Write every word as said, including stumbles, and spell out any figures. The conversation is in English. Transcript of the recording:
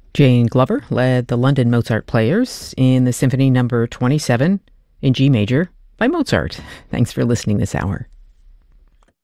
Jane Glover led the London Mozart Players in the Symphony Number twenty-seven in G major by Mozart. Thanks for listening this hour.